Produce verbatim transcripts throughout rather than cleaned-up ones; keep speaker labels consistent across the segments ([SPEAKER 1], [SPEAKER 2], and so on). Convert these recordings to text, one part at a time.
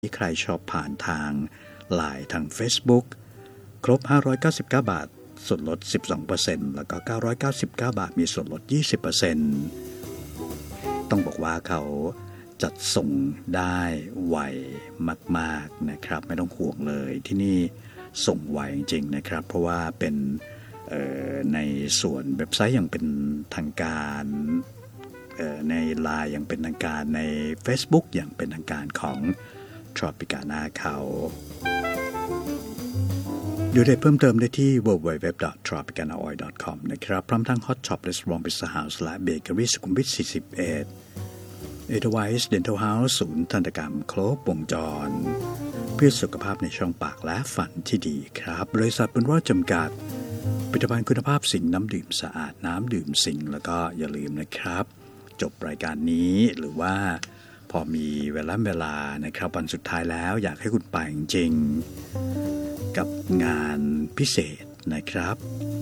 [SPEAKER 1] ใครชอบผ่านทาง ไลน์ ทาง Facebook ครบห้าร้อยเก้าสิบเก้าบาทส่วนลด สิบสองเปอร์เซ็นต์ แล้วก็เก้าร้อยเก้าสิบเก้าบาทมีส่วนลด ยี่สิบเปอร์เซ็นต์ ต้องบอกว่าเขาจัดส่งได้ไวมากๆนะครับไม่ต้องห่วงเลยที่นี่ส่งไวจริงๆนะครับเพราะว่าเป็นในส่วนเว็บไซต์อย่างเป็นทางการใน ไลน์ อย่างเป็นทางการใน Facebook อย่างเป็นทางการของ Tropicana เขาดูได้เพิ่มเติมได้ที่ ดับเบิลยู ดับเบิลยู ดับเบิลยู ดอท ทรอปิกานา ออยล์ ดอท คอม นะครับพร้อมทั้ง Hot Shop Restaurant Pizza House และ Bakery สุขุมวิท สี่สิบเอ็ด Edelweiss Dental House ศูนย์ทันตกรรมครบวงจรเพื่อสุขภาพในช่องปากและฟันที่ดีครับบริษัทบุญรอดจำกัดผลิตภัณฑ์คุณภาพสิงห์น้ำดื่มสะอาดน้ำดื่มสิงห์แล้วก็อย่าลืมนะครับจบรายการนี้หรือว่าพอมีเวลาเวลานะครับวันสุดท้ายแล้วอยากให้คุณไปจริงๆกับงานพิเศษนะครับ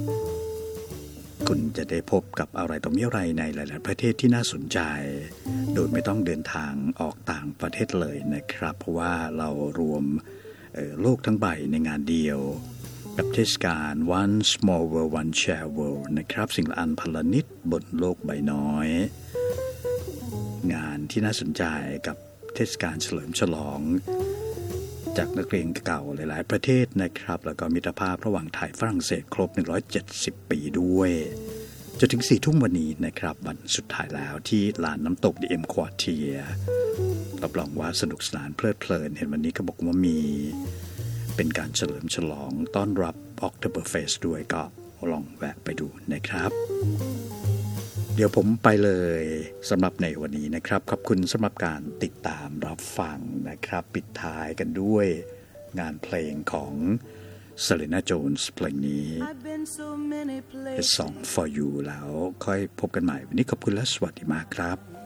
[SPEAKER 1] คุณจะได้พบกับอะไรต่อมีอะไรในหลายๆประเทศที่น่าสนใจโดยไม่ต้องเดินทางออกต่างประเทศเลยนะครับเพราะว่าเรารวมโลกทั้งใบในงานเดียวกับเทศกาล One Small World One Share World นะครับสิ่งละอันพลนิดบนโลกใบน้อยงานที่น่าสนใจกับเทศกาลเฉลิมฉลองจากนักเรียนเก่าหลายๆประเทศนะครับแล้วก็มิตรภาพระหว่างไทยฝรั่งเศสครบหนึ่งร้อยเจ็ดสิบปีด้วยจนถึงสี่ทุ่มวันนี้นะครับวันสุดท้ายแล้วที่ลานน้ำตก ดี เอ็ม Quartier รับรองว่าสนุกสนานเพลิดเพลินเห็นวันนี้ก็บอกว่ามีเป็นการเฉลิมฉลองต้อนรับ Oktoberfest ด้วยก็ลองแวะไปดูนะครับเดี๋ยวผมไปเลยสำหรับในวันนี้นะครับขอบคุณสำหรับการติดตามรับฟังนะครับปิดท้ายกันด้วยงานเพลงของ Selena Jones เพลงนี้ A Song for You แล้วค่อยพบกันใหม่วันนี้ขอบคุณและสวัสดีมากครับ